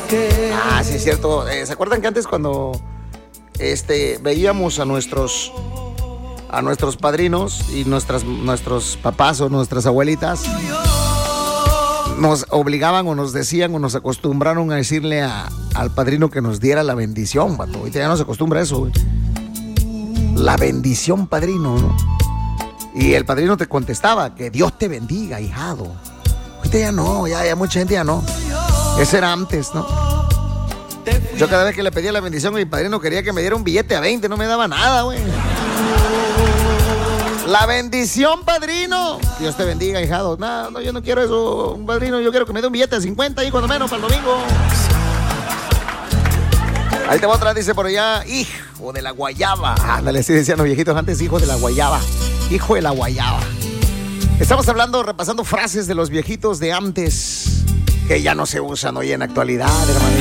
Ah, sí, es cierto. ¿Se acuerdan que antes cuando veíamos a nuestros padrinos y nuestros papás o nuestras abuelitas, nos obligaban o nos decían o nos acostumbraron a decirle al padrino que nos diera la bendición, vato? Ahorita ya no se acostumbra a eso, güey. La bendición, padrino, ¿no? Y el padrino te contestaba, que Dios te bendiga, hijado. Ahorita ya no, ya mucha gente ya no. Ese era antes, ¿no? Yo cada vez que le pedía la bendición, mi padrino quería que me diera un billete a 20, no me daba nada, güey. La bendición, padrino. Dios te bendiga, hijado. No, yo no quiero eso, padrino. Yo quiero que me dé un billete de 50 y cuando menos para el domingo. Ahí te voy atrás, dice por allá, hijo de la guayaba. Ándale, sí decían los viejitos antes, hijo de la guayaba. Hijo de la guayaba. Estamos repasando frases de los viejitos de antes que ya no se usan hoy en la actualidad, hermano.